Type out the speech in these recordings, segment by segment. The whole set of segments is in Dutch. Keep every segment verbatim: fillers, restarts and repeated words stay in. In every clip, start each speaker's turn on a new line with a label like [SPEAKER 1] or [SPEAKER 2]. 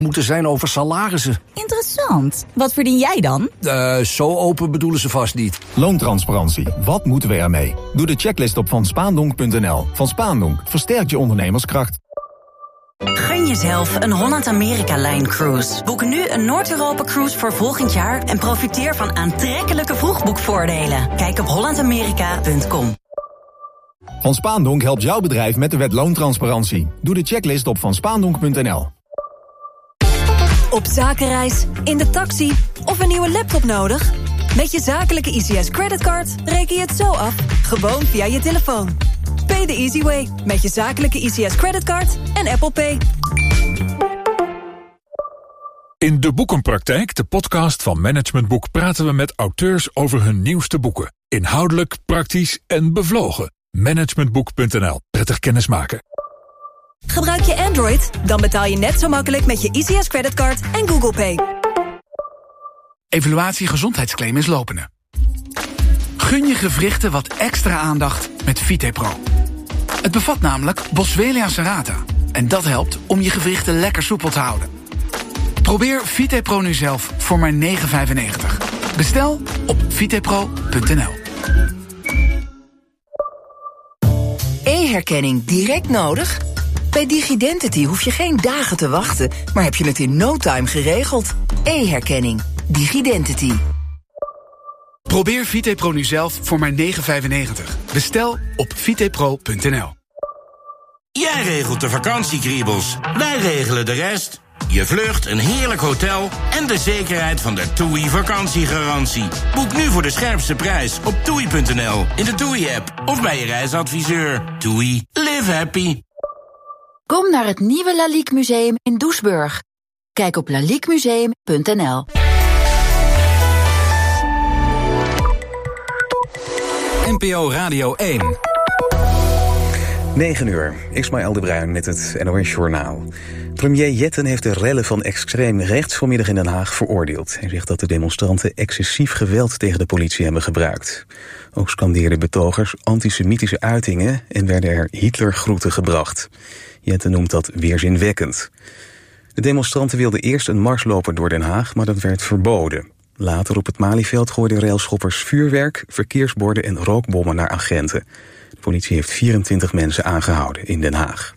[SPEAKER 1] moeten zijn over salarissen.
[SPEAKER 2] Interessant. Wat verdien jij dan?
[SPEAKER 1] Uh, zo open bedoelen ze vast niet.
[SPEAKER 3] Loontransparantie. Wat moeten we ermee? Doe de checklist op van spaandonk punt n l. Van Spaandonk versterkt je ondernemerskracht.
[SPEAKER 4] Gun jezelf een Holland-Amerika-lijn-cruise. Boek nu een Noord-Europa-cruise voor volgend jaar en profiteer van aantrekkelijke vroegboekvoordelen. Kijk op holland amerika punt com.
[SPEAKER 3] Van Spaandonk helpt jouw bedrijf met de wet loontransparantie. Doe de checklist op van spaandonk punt n l.
[SPEAKER 5] Op zakenreis, in de taxi of een nieuwe laptop nodig? Met je zakelijke I C S creditcard reken je het zo af, gewoon via je telefoon. Pay the easy way, met je zakelijke I C S creditcard en Apple Pay.
[SPEAKER 6] In De Boekenpraktijk, de podcast van Management Boek, praten we met auteurs over hun nieuwste boeken. Inhoudelijk, praktisch en bevlogen. managementboek punt n l. Prettig kennismaken.
[SPEAKER 5] Gebruik je Android? Dan betaal je net zo makkelijk met je I C S creditcard en Google Pay.
[SPEAKER 7] Evaluatie gezondheidsclaim is lopende. Gun je gewrichten wat extra aandacht met VitePro. Het bevat namelijk Boswellia serrata. En dat helpt om je gewrichten lekker soepel te houden. Probeer VitePro nu zelf voor maar negen vijfennegentig. Bestel op vitepro punt n l.
[SPEAKER 8] E-herkenning direct nodig? Bij Digidentity hoef je geen dagen te wachten, maar heb je het in no time geregeld. E-herkenning. Digidentity.
[SPEAKER 7] Probeer VitePro nu zelf voor maar negen vijfennegentig. Bestel op vitepro punt n l.
[SPEAKER 9] Jij regelt de vakantiekriebels. Wij regelen de rest. Je vlucht, een heerlijk hotel en de zekerheid van de TUI vakantiegarantie. Boek nu voor de scherpste prijs op toei punt n l, in de TUI-app of bij je reisadviseur. TUI. Live happy.
[SPEAKER 10] Kom naar het nieuwe Lalique Museum in Doesburg. Kijk op lalique museum punt n l.
[SPEAKER 11] N P O Radio één.
[SPEAKER 12] negen uur, Ismaël de Bruin met het N O S-journaal. Premier Jetten heeft de rellen van extreem rechts vanmiddag in Den Haag veroordeeld. Hij zegt dat de demonstranten excessief geweld tegen de politie hebben gebruikt. Ook scandeerden betogers antisemitische uitingen en werden er Hitlergroeten gebracht. Jetten noemt dat weerzinwekkend. De demonstranten wilden eerst een mars lopen door Den Haag, maar dat werd verboden. Later op het Malieveld gooiden railschoppers vuurwerk, verkeersborden en rookbommen naar agenten. De politie heeft vierentwintig mensen aangehouden in Den Haag.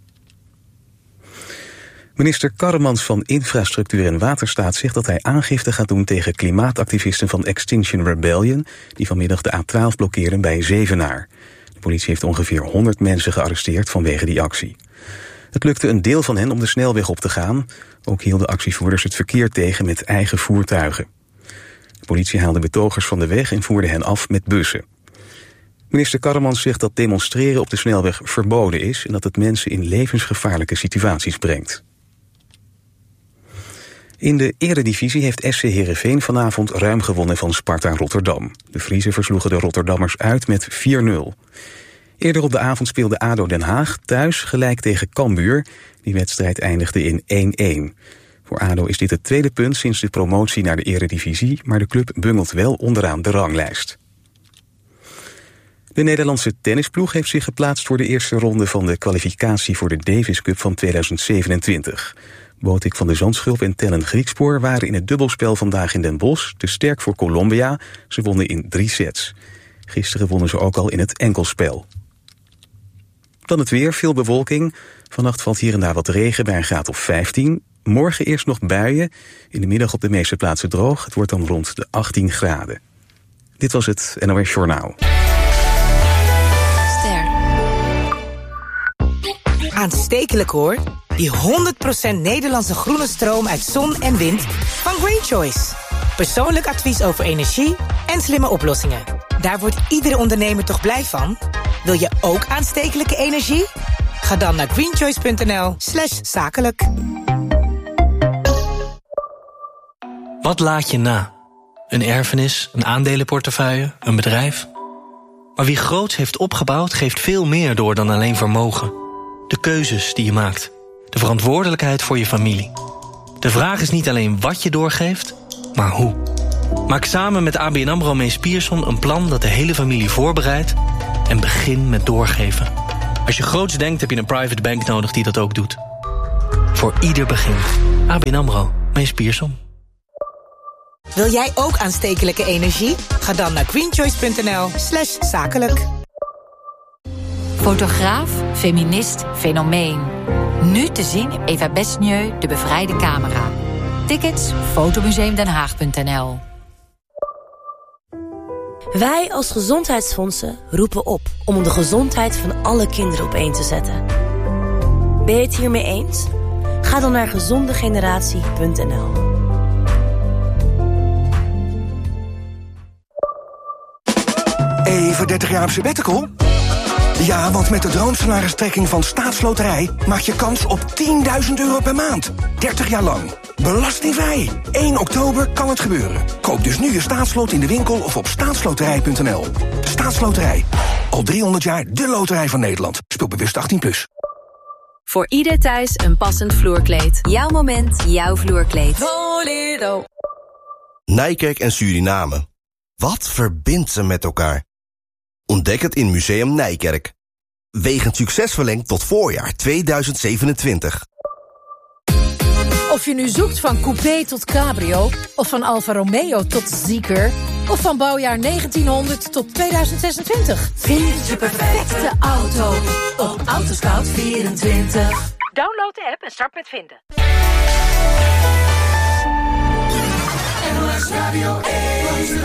[SPEAKER 12] Minister Karremans van Infrastructuur en Waterstaat zegt dat hij aangifte gaat doen tegen klimaatactivisten van Extinction Rebellion, die vanmiddag de A twaalf blokkeerden bij Zevenaar. De politie heeft ongeveer honderd mensen gearresteerd vanwege die actie. Het lukte een deel van hen om de snelweg op te gaan. Ook hielden actievoerders het verkeer tegen met eigen voertuigen. De politie haalde betogers van de weg en voerde hen af met bussen. Minister Karremans zegt dat demonstreren op de snelweg verboden is en dat het mensen in levensgevaarlijke situaties brengt. In de Eredivisie heeft S C Heerenveen vanavond ruim gewonnen van Sparta Rotterdam. De Friezen versloegen de Rotterdammers uit met vier nul. Eerder op de avond speelde A D O Den Haag thuis gelijk tegen Cambuur. Die wedstrijd eindigde in één-één. Voor A D O is dit het tweede punt sinds de promotie naar de Eredivisie, maar de club bungelt wel onderaan de ranglijst. De Nederlandse tennisploeg heeft zich geplaatst voor de eerste ronde van de kwalificatie voor de Davis Cup van tweeduizend zevenentwintig. Botik van de Zandschulp en Tellen Griekspoor waren in het dubbelspel vandaag in Den Bosch te sterk voor Colombia. Ze wonnen in drie sets. Gisteren wonnen ze ook al in het enkelspel. Dan het weer, veel bewolking. Vannacht valt hier en daar wat regen bij een graad of vijftien. Morgen eerst nog buien. In de middag op de meeste plaatsen droog. Het wordt dan rond de achttien graden. Dit was het N O S Journaal.
[SPEAKER 13] Aanstekelijk hoor. Die honderd procent Nederlandse groene stroom uit zon en wind van Green Choice. Persoonlijk advies over energie en slimme oplossingen. Daar wordt iedere ondernemer toch blij van? Wil je ook aanstekelijke energie? Ga dan naar greenchoice punt n l slash zakelijk.
[SPEAKER 14] Wat laat je na? Een erfenis, een aandelenportefeuille, een bedrijf? Maar wie groots heeft opgebouwd, geeft veel meer door dan alleen vermogen. De keuzes die je maakt. De verantwoordelijkheid voor je familie. De vraag is niet alleen wat je doorgeeft, maar hoe. Maak samen met A B N AMRO Mees Pierson een plan dat de hele familie voorbereidt en begin met doorgeven. Als je groots denkt, heb je een private bank nodig die dat ook doet. Voor ieder begin. A B N AMRO. Mees Pierson.
[SPEAKER 13] Wil jij ook aanstekelijke energie? Ga dan naar greenchoice.nl slash zakelijk.
[SPEAKER 10] Fotograaf, feminist, fenomeen. Nu te zien in Eva Besnieu, De Bevrijde Camera. Tickets fotomuseumdenhaag punt n l.
[SPEAKER 15] Wij als gezondheidsfondsen roepen op om de gezondheid van alle kinderen op één te zetten. Ben je het hiermee eens? Ga dan naar gezondegeneratie punt n l.
[SPEAKER 16] Even dertig jaar op sabbatical? Ja, want met de droomsalaristrekking van Staatsloterij maak je kans op tienduizend euro per maand. dertig jaar lang. Belastingvrij. één oktober kan het gebeuren. Koop dus nu je staatslot in de winkel of op staatsloterij punt n l. Staatsloterij. Al driehonderd jaar de loterij van Nederland. Speel bewust achttien plus.
[SPEAKER 17] Voor ieder thuis een passend vloerkleed. Jouw moment, jouw vloerkleed. Voledo.
[SPEAKER 18] Nijkerk en Suriname. Wat verbindt ze met elkaar? Ontdek het in Museum Nijkerk. Wegens succes verlengd tot voorjaar tweeduizend zevenentwintig.
[SPEAKER 19] Of je nu zoekt van coupé tot cabrio, of van Alfa Romeo tot Zeekr, of van bouwjaar negentienhonderd tot tweeduizend zesentwintig.
[SPEAKER 20] Vind je perfecte auto op Autoscout vierentwintig.
[SPEAKER 19] Download de app en start met vinden.
[SPEAKER 20] N O S Radio één.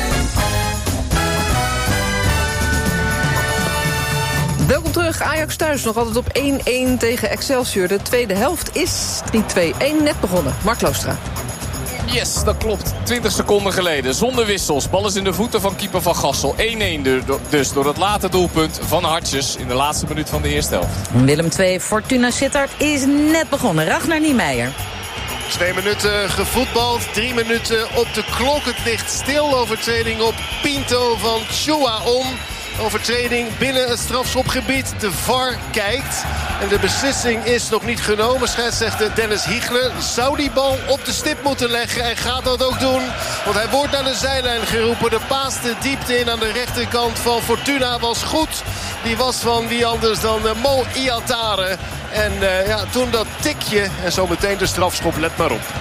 [SPEAKER 21] Welkom terug, Ajax thuis nog altijd op één-één tegen Excelsior. De tweede helft is drie twee een net begonnen. Mark Loostra.
[SPEAKER 22] Yes, dat klopt. twintig seconden geleden. Zonder wissels. Bal is in de voeten van keeper Van Gassel. één-één dus door het late doelpunt van Hartjes in de laatste minuut van de eerste helft.
[SPEAKER 23] Willem twee, Fortuna Sittard is net begonnen. Ragnar Niemeyer.
[SPEAKER 24] Twee minuten gevoetbald, drie minuten op de klok. Het ligt stil. Overtreding op Pinto van Chouaon. Overtreding binnen het strafschopgebied. De V A R kijkt. En de beslissing is nog niet genomen. Scheidsrechter Dennis Hiegler zou die bal op de stip moeten leggen. En gaat dat ook doen. Want hij wordt naar de zijlijn geroepen. De paas de diepte in aan de rechterkant van Fortuna was goed. Die was van wie anders dan uh, Mo Iatare. En uh, ja, toen dat tikje. En zo meteen de strafschop. Let maar op.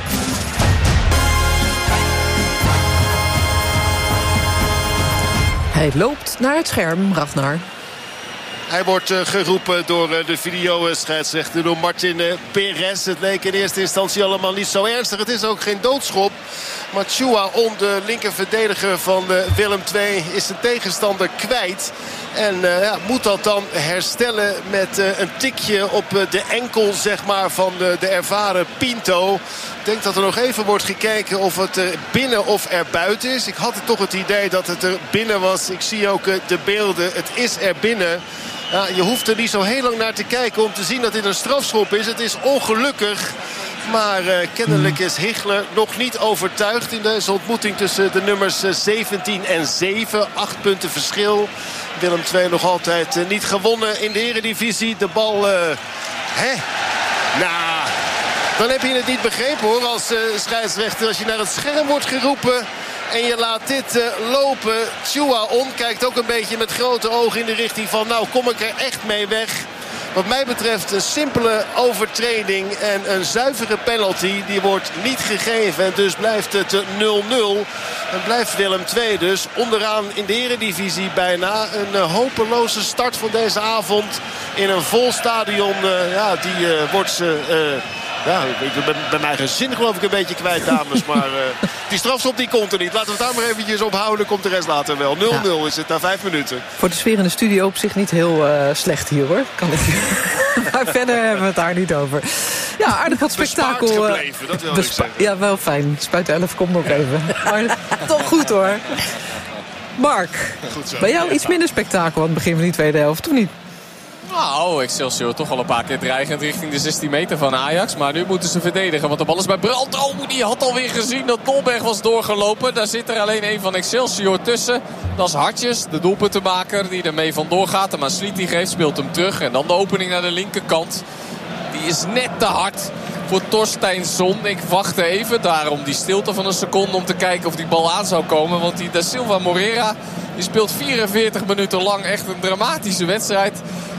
[SPEAKER 21] Hij loopt naar het scherm, Ragnar.
[SPEAKER 24] Hij wordt uh, geroepen door uh, de videoscheidsrechter, door Martin uh, Perez. Het leek in eerste instantie allemaal niet zo ernstig. Het is ook geen doodschop. Maar Chouaon, de linkerverdediger van uh, Willem twee, is zijn tegenstander kwijt. En uh, ja, moet dat dan herstellen met uh, een tikje op uh, de enkel, zeg maar, van uh, de ervaren Pinto. Ik denk dat er nog even wordt gekeken of het er binnen of er buiten is. Ik had toch het idee dat het er binnen was. Ik zie ook uh, de beelden. Het is er binnen. Ja, je hoeft er niet zo heel lang naar te kijken om te zien dat dit een strafschop is. Het is ongelukkig. Maar uh, kennelijk is Hiegler nog niet overtuigd in deze ontmoeting tussen de nummers uh, zeventien en zeven. Acht punten verschil. Willem twee nog altijd uh, niet gewonnen in de Eredivisie. De bal... Uh, hè? Nou, dan heb je het niet begrepen hoor als uh, scheidsrechter. Als je naar het scherm wordt geroepen en je laat dit uh, lopen. Chouaon kijkt ook een beetje met grote ogen in de richting van... nou, kom ik er echt mee weg. Wat mij betreft een simpele overtreding en een zuivere penalty. Die wordt niet gegeven en dus blijft het nul nul. En blijft Willem twee dus onderaan in de Eredivisie bijna. Een uh, hopeloze start van deze avond in een vol stadion. Uh, ja, die uh, wordt ze... Uh, Ja, ik ben bij mijn gezin geloof ik een beetje kwijt, dames. Maar uh, die strafschop die komt er niet. Laten we het daar maar eventjes ophouden. Komt de rest later wel. nul nul ja. Is het na vijf minuten.
[SPEAKER 21] Voor de sfeer in de studio op zich niet heel uh, slecht hier hoor. Kan ik... maar verder hebben we het daar niet over. Ja, aardig wat spektakel.
[SPEAKER 24] Bespaard gebleven, dat wil ik zeggen.
[SPEAKER 21] Ja, wel fijn. Spuit elf komt nog even. Maar toch goed hoor. Mark, goed zo. Bij jou iets minder spektakel aan het begin van die tweede helft, toen niet?
[SPEAKER 22] Nou, Excelsior toch al een paar keer dreigend richting de zestien meter van Ajax. Maar nu moeten ze verdedigen, want de bal is bij Brandt. Oh, die had alweer gezien dat Dolberg was doorgelopen. Daar zit er alleen één van Excelsior tussen. Dat is Hartjes, de doelpuntenmaker, die ermee vandoor gaat. Maar Sliet die geeft, speelt hem terug. En dan de opening naar de linkerkant. Die is net te hard voor Torsteinsson. Ik wachtte even, daarom die stilte van een seconde om te kijken of die bal aan zou komen. Want die Da Silva Moreira, die speelt vierenveertig minuten lang echt een dramatische wedstrijd.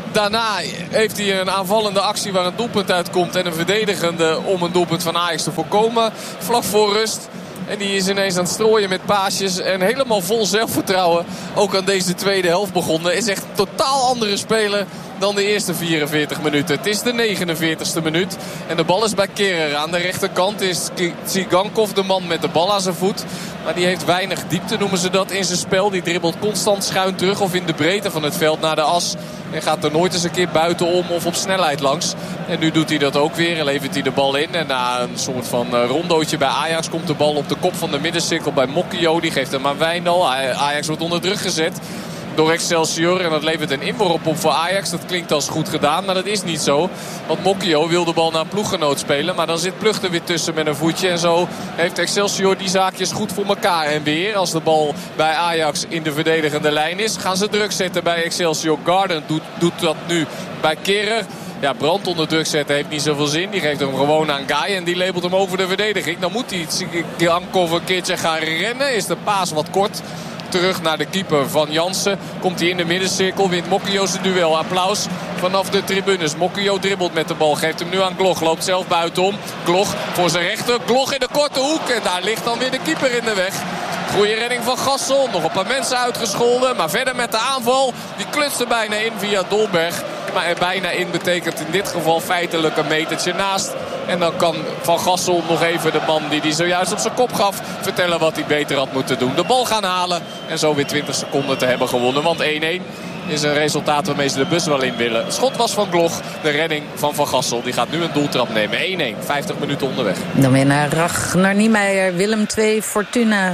[SPEAKER 22] Daarna heeft hij een aanvallende actie waar een doelpunt uitkomt. En een verdedigende om een doelpunt van Ajax te voorkomen. Vlak voor rust. En die is ineens aan het strooien met paasjes. En helemaal vol zelfvertrouwen. Ook aan deze tweede helft begonnen. Is echt een totaal andere speler dan de eerste vierenveertig minuten. Het is de negenenveertigste minuut. En de bal is bij Kehrer. Aan de rechterkant is Tsigankov de man met de bal aan zijn voet. Maar die heeft weinig diepte, noemen ze dat, in zijn spel. Die dribbelt constant schuin terug of in de breedte van het veld naar de as. En gaat er nooit eens een keer buitenom of op snelheid langs. En nu doet hij dat ook weer en levert hij de bal in. En na een soort van rondootje bij Ajax komt de bal op de kop van de middencirkel bij Mokkio. Die geeft hem aan Wijndal. Ajax wordt onder druk gezet door Excelsior. En dat levert een inworp op voor Ajax. Dat klinkt als goed gedaan, maar dat is niet zo. Want Mokkio wil de bal naar een ploeggenoot spelen. Maar dan zit Plug er weer tussen met een voetje. En zo heeft Excelsior die zaakjes goed voor elkaar. En weer, als de bal bij Ajax in de verdedigende lijn is, gaan ze druk zetten bij Excelsior. Garden doet, doet dat nu bij Kehrer. Ja, Brandt onder druk zetten heeft niet zoveel zin. Die geeft hem gewoon aan Guy en die labelt hem over de verdediging. Dan moet hij Tsigankov een keertje gaan rennen. Is de paas wat kort. Terug naar de keeper van Jansen. Komt hij in de middencirkel. Wint Mokkio zijn duel. Applaus vanaf de tribunes. Mokkio dribbelt met de bal. Geeft hem nu aan Gloch. Loopt zelf buitenom. Gloch voor zijn rechter. Gloch in de korte hoek. En daar ligt dan weer de keeper in de weg. Goeie redding van Gassel. Nog een paar mensen uitgescholden. Maar verder met de aanval. Die klutst er bijna in via Dolberg. Maar er bijna in betekent in dit geval feitelijk een metertje naast. En dan kan Van Gassel nog even de man die hij zojuist op zijn kop gaf vertellen wat hij beter had moeten doen. De bal gaan halen en zo weer twintig seconden te hebben gewonnen. Want één-één is een resultaat waarmee ze de bus wel in willen. Het schot was van Gloch, de redding van Van Gassel. Die gaat nu een doeltrap nemen. één-één, vijftig minuten onderweg.
[SPEAKER 23] Dan weer naar Ragnar Niemeyer, Willem twee, Fortuna.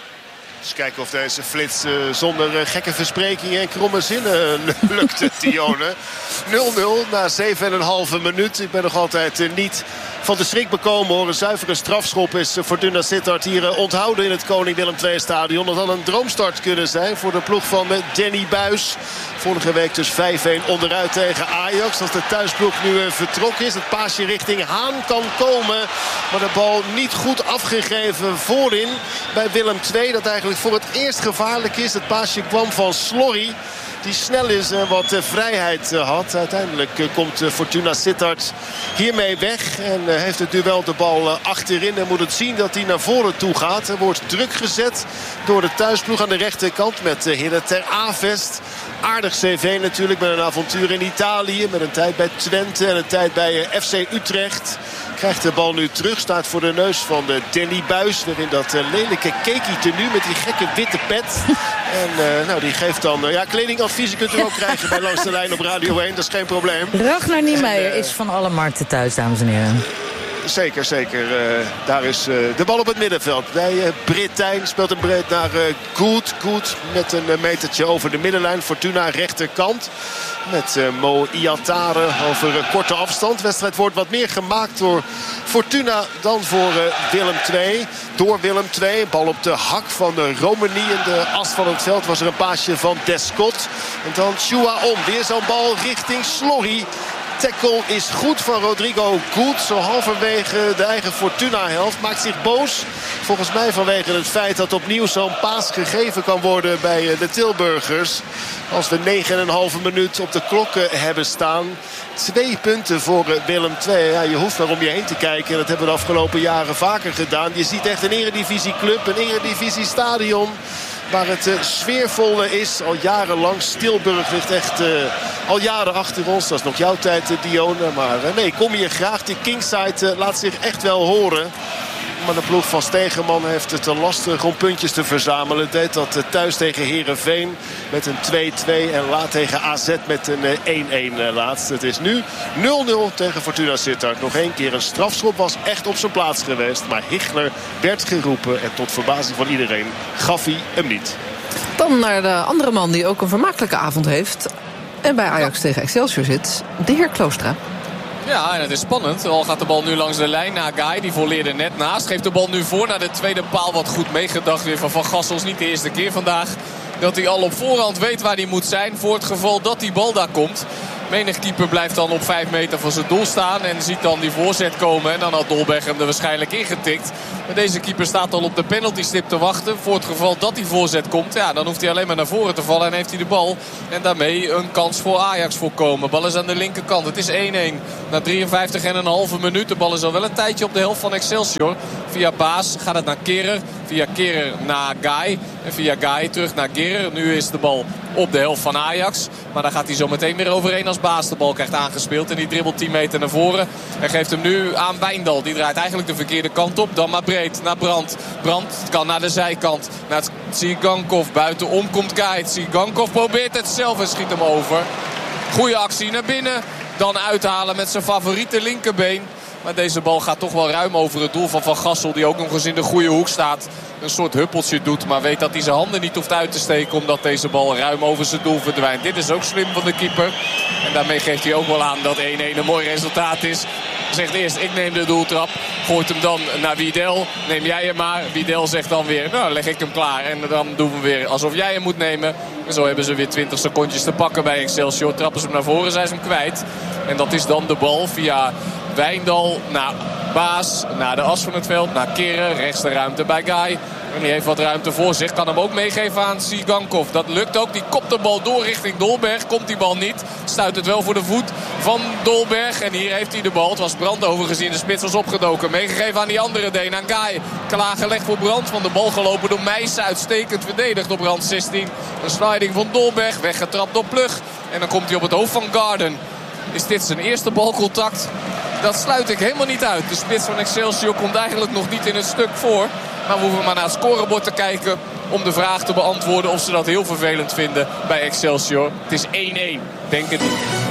[SPEAKER 24] Dus kijken of deze flits uh, zonder uh, gekke versprekingen en kromme zinnen uh, lukt, Tione. nul nul na zeven komma vijf minuut. Ik ben nog altijd uh, niet van de schrik bekomen hoor. Een zuivere strafschop is uh, Fortuna Sittard hier uh, onthouden in het Koning Willem twee stadion. Dat had een droomstart kunnen zijn voor de ploeg van uh, Danny Buis. Vorige week dus vijf-één onderuit tegen Ajax. Als de thuisploeg nu uh, vertrokken is. Het paasje richting Haan kan komen. Maar de bal niet goed afgegeven voorin bij Willem twee. Dat eigenlijk voor het eerst gevaarlijk is. Het paasje kwam van Slorry. Die snel is en wat uh, vrijheid uh, had. Uiteindelijk uh, komt uh, Fortuna Sittard hiermee weg. En uh, heeft het duel de bal uh, achterin. En moet het zien dat hij naar voren toe gaat. Er wordt druk gezet door de thuisploeg aan de rechterkant. Met uh, Hidde ter Avest. Aardig cv natuurlijk met een avontuur in Italië. Met een tijd bij Twente en een tijd bij uh, F C Utrecht. Krijgt de bal nu terug. Staat voor de neus van de Danny Buis. Waarin dat uh, lelijke cakey tenue met die gekke witte pet. En uh, nou, die geeft dan... Uh, ja, kledingadviezen kunt u ook krijgen bij Langs de Lijn op Radio één. Dat is geen probleem.
[SPEAKER 23] Ragnar Niemeyer uh, is van alle markten thuis, dames en heren.
[SPEAKER 24] Zeker, zeker. Uh, daar is uh, de bal op het middenveld. Bij uh, Brittijn speelt een breed naar uh, Goed. Goed met een uh, metertje over de middenlijn. Fortuna rechterkant. Met uh, Mo Iatare over uh, korte afstand. De wedstrijd wordt wat meer gemaakt door Fortuna dan voor uh, Willem twee. Door Willem twee. Bal op de hak van uh, Romani. In de as van het veld was er een paasje van Descott. En dan Chua om. Weer zo'n bal richting Slorry. Tackle is goed van Rodrigo Goed. Zo halverwege de eigen Fortuna-helft. Maakt zich boos. Volgens mij vanwege het feit dat opnieuw zo'n paas gegeven kan worden bij de Tilburgers. Als we negen komma vijf minuut op de klok hebben staan. Twee punten voor Willem twee. Ja, je hoeft maar om je heen te kijken. Dat hebben we de afgelopen jaren vaker gedaan. Je ziet echt een eredivisieclub, een eredivisiestadion. Waar het uh, sfeervol is, al jarenlang. Tilburg ligt echt uh, al jaren achter ons. Dat is nog jouw tijd, uh, Dione. Maar uh, nee, kom hier graag. De Kingside uh, laat zich echt wel horen. Maar de ploeg van Stegeman heeft het te lastig om puntjes te verzamelen. Deed dat uh, thuis tegen Heerenveen met een twee-twee. En laat tegen A Z met een één-één uh, laatst. Het is nu nul nul tegen Fortuna Sittard. Nog één keer een strafschop was echt op zijn plaats geweest. Maar Hichler werd geroepen. En tot verbazing van iedereen gaf hij hem niet.
[SPEAKER 21] Dan naar de andere man die ook een vermakelijke avond heeft. En bij Ajax tegen Excelsior zit. De heer Kloostra.
[SPEAKER 22] Ja, en het is spannend. Al gaat de bal nu langs de lijn naar Guy. Die volleerde net naast. Geeft de bal nu voor naar de tweede paal. Wat goed meegedacht weer van Van Gassel. Is niet de eerste keer vandaag dat hij al op voorhand weet waar hij moet zijn. Voor het geval dat die bal daar komt. Menig keeper blijft dan op vijf meter van zijn doel staan en ziet dan die voorzet komen. En dan had Dolberg hem er waarschijnlijk ingetikt. Maar deze keeper staat al op de penaltystip te wachten. Voor het geval dat die voorzet komt, ja, dan hoeft hij alleen maar naar voren te vallen en heeft hij de bal. En daarmee een kans voor Ajax voorkomen. Bal is aan de linkerkant. Het is één-één. Na drieënvijftig en een halve minuut. De bal is al wel een tijdje op de helft van Excelsior. Via Baas gaat het naar Kehrer. Via Kehrer naar Guy. En via Guy terug naar Kehrer. Nu is de bal op de helft van Ajax. Maar daar gaat hij zo meteen weer overheen als Baas de bal krijgt aangespeeld. En die dribbelt tien meter naar voren. En geeft hem nu aan Wijndal. Die draait eigenlijk de verkeerde kant op. Dan maar breed naar Brandt. Brandt kan naar de zijkant. Naar Tsigankov. Buitenom komt Guy. Tsigankov probeert het zelf en schiet hem over. Goeie actie naar binnen. Dan uithalen met zijn favoriete linkerbeen. Maar deze bal gaat toch wel ruim over het doel van Van Gassel. Die ook nog eens in de goede hoek staat. Een soort huppeltje doet. Maar weet dat hij zijn handen niet hoeft uit te steken. Omdat deze bal ruim over zijn doel verdwijnt. Dit is ook slim van de keeper. En daarmee geeft hij ook wel aan dat één-één een mooi resultaat is. Zegt eerst ik neem de doeltrap. Gooit hem dan naar Wiedel. Neem jij hem maar. Wiedel zegt dan weer nou leg ik hem klaar. En dan doen we weer alsof jij hem moet nemen. En zo hebben ze weer twintig secondjes te pakken bij Excelsior. Trappen ze hem naar voren. Zijn ze hem kwijt. En dat is dan de bal via Wijndal naar Baas. Naar de as van het veld. Naar Kehrer. Rechts de ruimte bij Guy. En die heeft wat ruimte voor zich. Kan hem ook meegeven aan Tsigankov. Dat lukt ook. Die kopt de bal door richting Dolberg. Komt die bal niet. Stuit het wel voor de voet van Dolberg. En hier heeft hij de bal. Het was Brandt overigens in de spits was opgedoken. Meegegeven aan die andere Deen. Aan Guy. Klaargelegd voor Brandt. Van de bal gelopen door Meijsen. Uitstekend verdedigd op rand zestien. Een sliding van Dolberg. Weggetrapt door Plug. En dan komt hij op het hoofd van Garden. Is dit zijn eerste balcontact? Dat sluit ik helemaal niet uit. De spits van Excelsior komt eigenlijk nog niet in het stuk voor. Maar we hoeven maar naar het scorebord te kijken om de vraag te beantwoorden of ze dat heel vervelend vinden bij Excelsior. Het is één-één. Denk het niet.